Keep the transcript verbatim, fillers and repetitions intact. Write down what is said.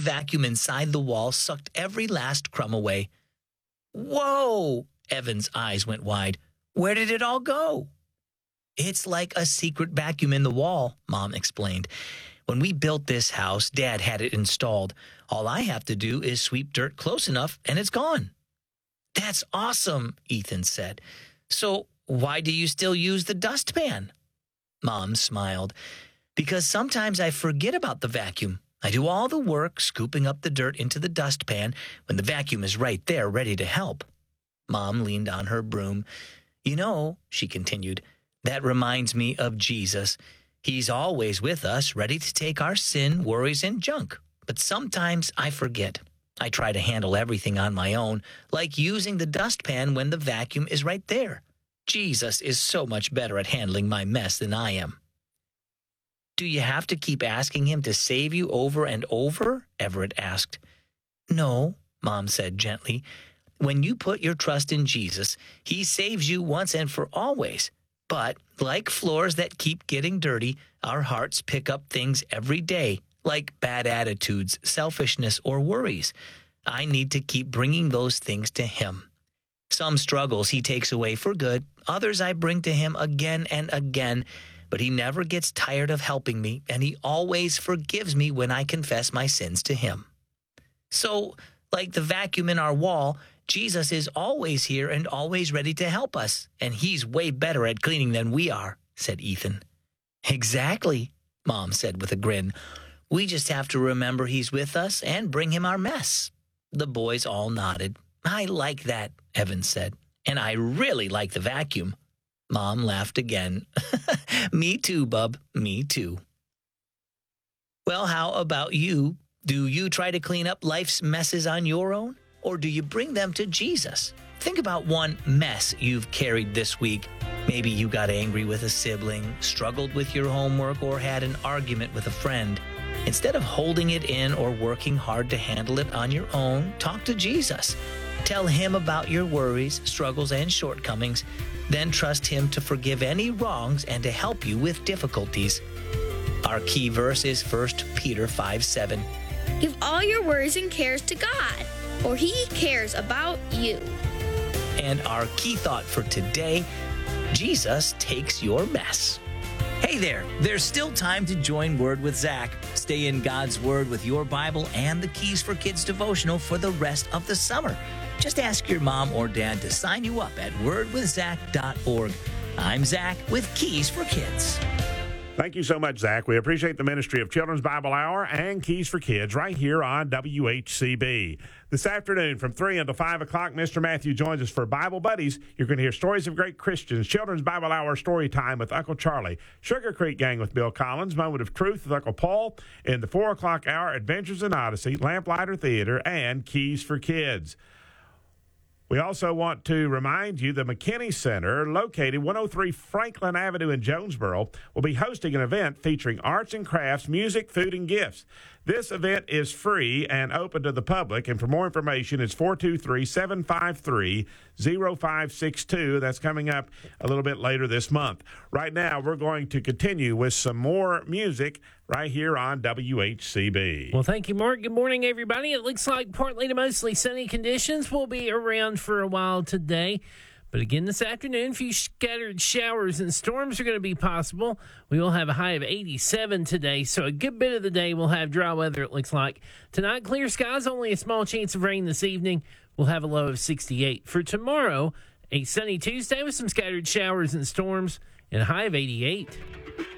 vacuum inside the wall sucked every last crumb away. Whoa! Evan's eyes went wide. Where did it all go? It's like a secret vacuum in the wall, Mom explained. When we built this house, Dad had it installed. All I have to do is sweep dirt close enough, and it's gone. That's awesome, Ethan said. So why do you still use the dustpan? Mom smiled. Because sometimes I forget about the vacuum. I do all the work scooping up the dirt into the dustpan when the vacuum is right there ready to help. Mom leaned on her broom. You know, she continued, that reminds me of Jesus. He's always with us, ready to take our sin, worries, and junk. But sometimes I forget. I try to handle everything on my own, like using the dustpan when the vacuum is right there. Jesus is so much better at handling my mess than I am. Do you have to keep asking him to save you over and over? Everett asked. No, Mom said gently. When you put your trust in Jesus, he saves you once and for always. But like floors that keep getting dirty, our hearts pick up things every day, like bad attitudes, selfishness, or worries. I need to keep bringing those things to him. Some struggles he takes away for good. Others I bring to him again and again. But he never gets tired of helping me, and he always forgives me when I confess my sins to him. So, like the vacuum in our wall, Jesus is always here and always ready to help us, and he's way better at cleaning than we are, said Ethan. Exactly, Mom said with a grin. We just have to remember he's with us and bring him our mess. The boys all nodded. I like that, Evan said, and I really like the vacuum. Mom laughed again. Me too, bub, me too. Well, how about you? Do you try to clean up life's messes on your own? Or do you bring them to Jesus? Think about one mess you've carried this week. Maybe you got angry with a sibling, struggled with your homework, or had an argument with a friend. Instead of holding it in or working hard to handle it on your own, talk to Jesus. Tell him about your worries, struggles, and shortcomings. Then trust him to forgive any wrongs and to help you with difficulties. Our key verse is First Peter five seven. Give all your worries and cares to God, for he cares about you. And our key thought for today, Jesus takes your mess. Hey there, there's still time to join Word with Zach. Stay in God's Word with your Bible and the Keys for Kids devotional for the rest of the summer. Just ask your mom or dad to sign you up at word with zach dot org. I'm Zach with Keys for Kids. Thank you so much, Zach. We appreciate the ministry of Children's Bible Hour and Keys for Kids right here on W H C B. This afternoon from three until five o'clock, Mister Matthew joins us for Bible Buddies. You're going to hear stories of great Christians, Children's Bible Hour story time with Uncle Charlie, Sugar Creek Gang with Bill Collins, Moment of Truth with Uncle Paul, in the four o'clock hour, Adventures in Odyssey, Lamplighter Theater, and Keys for Kids. We also want to remind you the McKinney Center, located one oh three Franklin Avenue in Jonesboro, will be hosting an event featuring arts and crafts, music, food, and gifts. This event is free and open to the public, and for more information, it's four two three, seven five three, zero five six two. That's coming up a little bit later this month. Right now, we're going to continue with some more music right here on W H C B. Well, thank you, Mark. Good morning, everybody. It looks like partly to mostly sunny conditions will be around for a while today. But again, this afternoon, a few scattered showers and storms are going to be possible. We will have a high of eighty-seven today, so a good bit of the day we'll have dry weather, it looks like. Tonight, clear skies, only a small chance of rain this evening. We'll have a low of sixty-eight. For tomorrow, a sunny Tuesday with some scattered showers and storms and a high of eighty-eight.